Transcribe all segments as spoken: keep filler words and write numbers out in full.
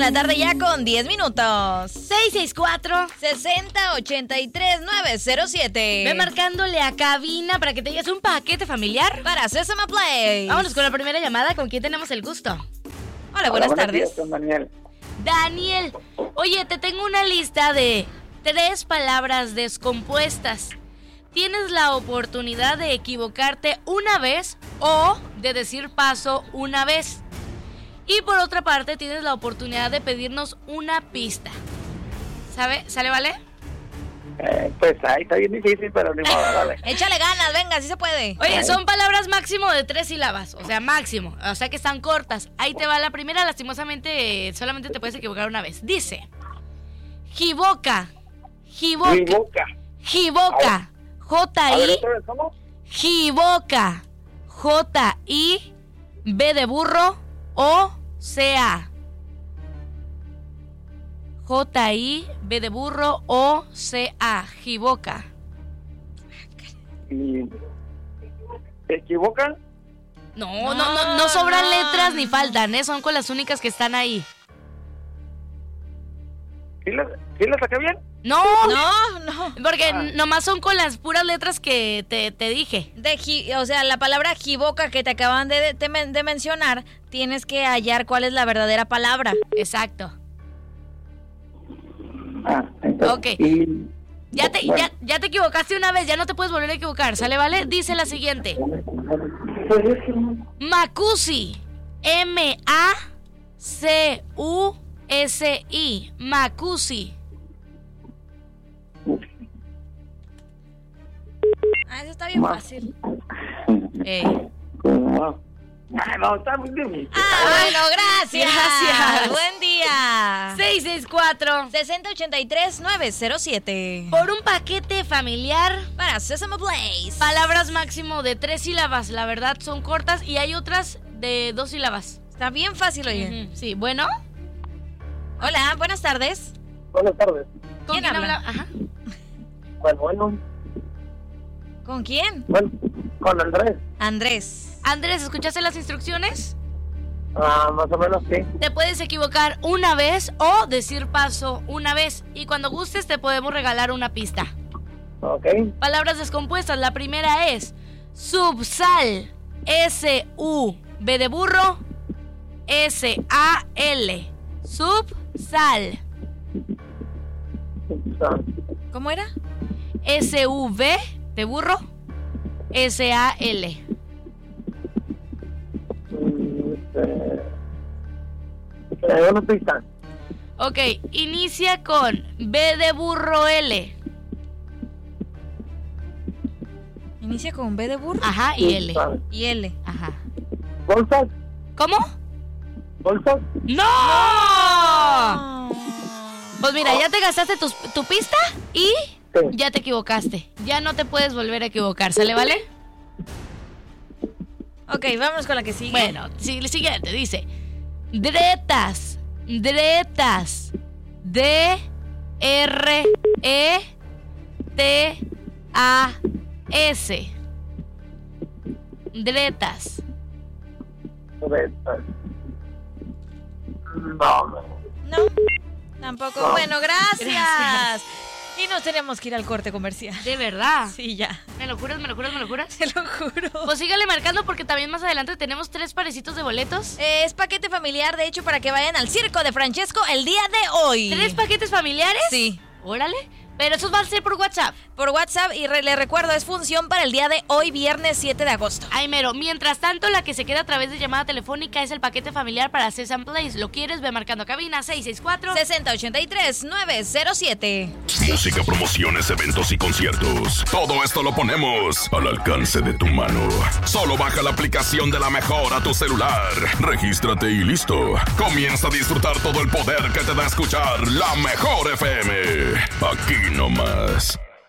la tarde ya con diez minutos. seis seis cuatro, sesenta ochenta y tres nueve cero siete. Ve marcándole a cabina para que te lleves un paquete familiar para Sesame Place. Vámonos con la primera llamada. ¿Con quién tenemos el gusto? Hola, buenas Hola, tardes. Días, Daniel. Daniel. Oye, te tengo una lista de tres palabras descompuestas. Tienes la oportunidad de equivocarte una vez o de decir paso una vez. Y por otra parte, tienes la oportunidad de pedirnos una pista. ¿Sabe? ¿Sale, vale? Eh, pues ahí está bien difícil, pero ni modo, dale. Échale ganas, venga, sí se puede. Oye, son palabras máximo de tres sílabas. O sea, máximo. O sea que están cortas. Ahí te va la primera. Lastimosamente, eh, solamente te puedes equivocar una vez. Dice: Jiboca. Jiboca. Jiboca. Jiboca. J A ver, I otra vez, ¿cómo? Jiboca. J I B de burro O C A. J I B de burro O C A. Jiboca. Y... ¿Se equivocan? No, no, no, no sobran letras ni faltan, ¿eh? Son con las únicas que están ahí. ¿Sí la, ¿sí la saqué bien? No, No, no. porque Ah. nomás son con las puras letras que te, te dije. De ji- o sea, la palabra jiboca que te acaban de, de, de mencionar, tienes que hallar cuál es la verdadera palabra. Exacto. Ah, entonces, Ok. y- Ya te, bueno. ya, ya te equivocaste una vez, ya no te puedes volver a equivocar, ¿sale, vale? Dice la siguiente. Macusi. M A C U S I. Macusi. Ah, eso está bien Ma- fácil. Ey. ¿Cómo? Ah, no, está muy difícil. Ah, bueno, gracias. Gracias. Buen día. seis seis cuatro. sesenta ochenta y tres nueve cero siete. Por un paquete familiar. Para Sesame Place. Palabras máximo de tres sílabas, la verdad son cortas y hay otras de dos sílabas. Está bien fácil, oye. Ujú, sí, bueno. Hola, buenas tardes. Buenas tardes. ¿Con ¿Quién quién habla? habla? Ajá. Bueno, bueno, ¿Con quién? bueno, con Andrés. Andrés. Andrés, ¿escuchaste las instrucciones? Ah, más o menos sí. Te puedes equivocar una vez o decir paso una vez. Y cuando gustes te podemos regalar una pista. Ok. Palabras descompuestas. La primera es subsal. S U B de burro S A L. Subsal. ¿Cómo era? S U V de burro S A L. Eh, una pista. Ok, inicia con B de burro L. Inicia con B de burro Ajá, y L. y L. Ajá. ¿Bolsas? ¿Cómo? ¿Bolsas? ¡No! Pues mira, ya te gastaste tu, tu pista y Sí. ya te equivocaste. Ya no te puedes volver a equivocar, ¿sale, vale? Ok, vámonos con la que sigue. Bueno, sí, el siguiente dice Dretas. Dretas. D R E T A S. Dretas. Bolsas. No, no. No, tampoco. No. Bueno, gracias. Gracias. Y nos tenemos que ir al corte comercial. De verdad. Sí, ya. ¿Me lo juras, me lo juras, me lo juras? Te lo juro. Pues sígale marcando porque también más adelante tenemos tres parecitos de boletos. Eh, es paquete familiar, de hecho, para que vayan al circo de Francesco el día de hoy. ¿Tres paquetes familiares? Sí. Órale. Pero esos van a ser por WhatsApp. Por WhatsApp y re- le recuerdo, es función para el día de hoy, viernes siete de agosto. Ay, mero. Mientras tanto, la que se queda a través de llamada telefónica es el paquete familiar para Sesame Place. ¿Lo quieres? Ve marcando cabina seis seis cuatro. sesenta ochenta y tres nueve cero siete. Música, promociones, eventos y conciertos. Todo esto lo ponemos al alcance de tu mano. Solo baja la aplicación de La Mejor a tu celular. Regístrate y listo. Comienza a disfrutar todo el poder que te da escuchar La Mejor F M. Aquí nomás.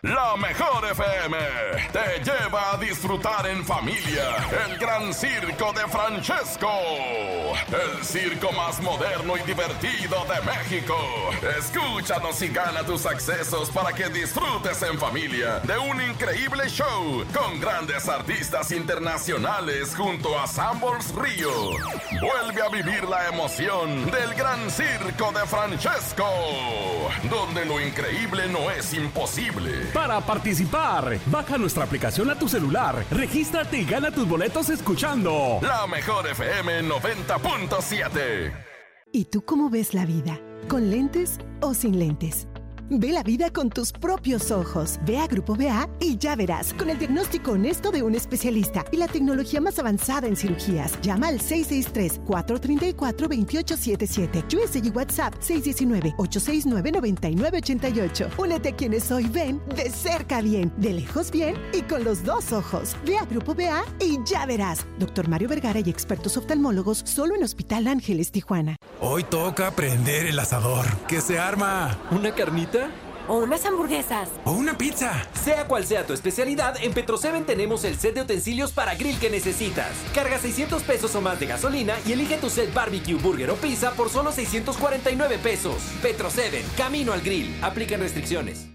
La Mejor F M te lleva a disfrutar en familia el Gran Circo de Francesco, el circo más moderno y divertido de México. Escúchanos y gana tus accesos para que disfrutes en familia de un increíble show con grandes artistas internacionales junto a Sanborns Río. Vuelve a vivir la emoción del Gran Circo de Francesco, donde lo increíble no es imposible. Para participar, baja nuestra aplicación a tu celular, regístrate y gana tus boletos escuchando La Mejor F M noventa punto siete. ¿Y tú cómo ves la vida? ¿Con lentes o sin lentes? Ve la vida con tus propios ojos. Ve a Grupo B A y ya verás, con el diagnóstico honesto de un especialista y la tecnología más avanzada en cirugías. Llama al seis seis tres, cuatro tres cuatro, dos ocho siete siete. U S y WhatsApp seis uno nueve, ocho seis nueve, nueve nueve ocho ocho. Únete a quienes hoy ven de cerca bien, de lejos bien y con los dos ojos. Ve a Grupo B A y ya verás. Doctor Mario Vergara y expertos oftalmólogos solo en Hospital Ángeles, Tijuana. Hoy toca prender el asador. ¿Qué se arma? ¿Una carnita? O unas hamburguesas. O una pizza. Sea cual sea tu especialidad, en Petro Seven tenemos el set de utensilios para grill que necesitas. Carga seiscientos pesos o más de gasolina y elige tu set barbecue, burger o pizza por solo seiscientos cuarenta y nueve pesos. Petro Seven, camino al grill. Aplican restricciones.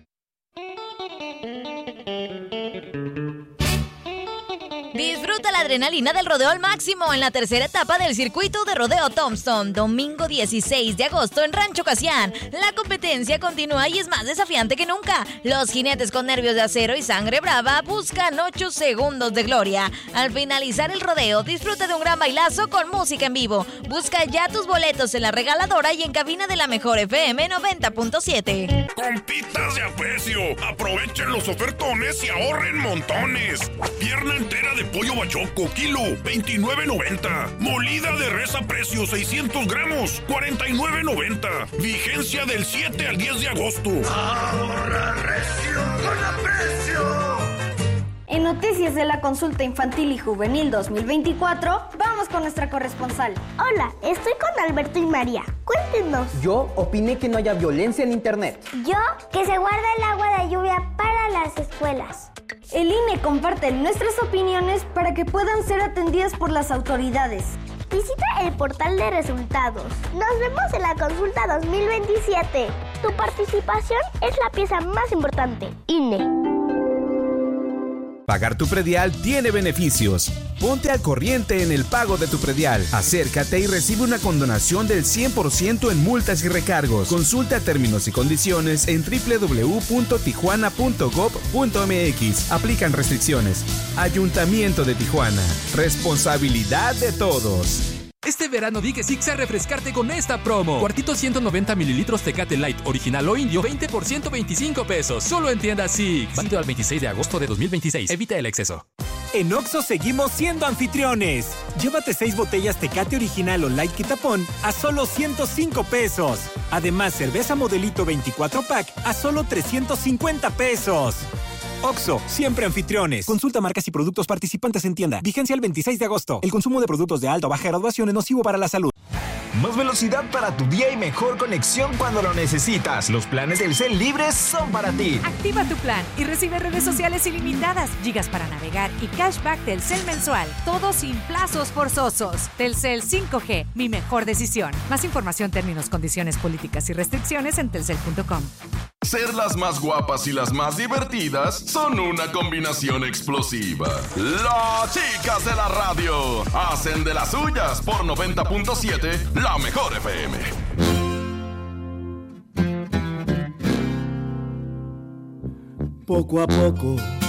Disfruta la adrenalina del rodeo al máximo en la tercera etapa del circuito de rodeo Tombstone, domingo dieciséis de agosto en Rancho Casián. La competencia continúa y es más desafiante que nunca. Los jinetes con nervios de acero y sangre brava buscan ocho segundos de gloria. Al finalizar el rodeo, disfruta de un gran bailazo con música en vivo. Busca ya tus boletos en la regaladora y en cabina de La Mejor F M noventa punto siete. Compitas de aprecio, aprovechen los ofertones y ahorren montones. Pierna entera de pollo bachoco, kilo, veintinueve noventa. Molida de res a precio, seiscientos gramos, cuarenta y nueve noventa. Vigencia del siete al diez de agosto. Ahorra recio con aprecio. En noticias de la consulta infantil y juvenil dos mil veinticuatro, vamos con nuestra corresponsal. Hola, estoy con Alberto y María. Cuéntenos. Yo opiné que no haya violencia en internet. Yo, que se guarda el agua de lluvia para las escuelas. El I N E comparte nuestras opiniones para que puedan ser atendidas por las autoridades. Visita el portal de resultados. Nos vemos en la consulta dos mil veintisiete. Tu participación es la pieza más importante. I N E. Pagar tu predial tiene beneficios. Ponte al corriente en el pago de tu predial. Acércate y recibe una condonación del cien por ciento en multas y recargos. Consulta términos y condiciones en doble u doble u doble u punto tijuana punto gob punto eme equis. Aplican restricciones. Ayuntamiento de Tijuana. Responsabilidad de todos. Este verano di que sí a refrescarte con esta promo. Cuartito ciento noventa mililitros Tecate Light, original o indio, veinte por ciento, veinticinco pesos. Solo en tiendas Six. Válido al veintiséis de agosto de dos mil veintiséis. Evita el exceso. En Oxxo seguimos siendo anfitriones. Llévate seis botellas Tecate original o Light Quitapón a solo ciento cinco pesos. Además, cerveza Modelito veinticuatro pack a solo trescientos cincuenta pesos. Oxxo, siempre anfitriones. Consulta marcas y productos participantes en tienda. Vigencia el veintiséis de agosto. El consumo de productos de alta o baja graduación es nocivo para la salud. Más velocidad para tu día y mejor conexión cuando lo necesitas. Los planes del Telcel libres son para ti. Activa tu plan y recibe redes sociales ilimitadas, gigas para navegar y cashback Telcel mensual. Todo sin plazos forzosos. Telcel cinco G, mi mejor decisión. Más información, términos, condiciones, políticas y restricciones en telcel punto com. Ser las más guapas y las más divertidas son una combinación explosiva. Las chicas de la radio hacen de las suyas por noventa punto siete La Mejor F M. Poco a poco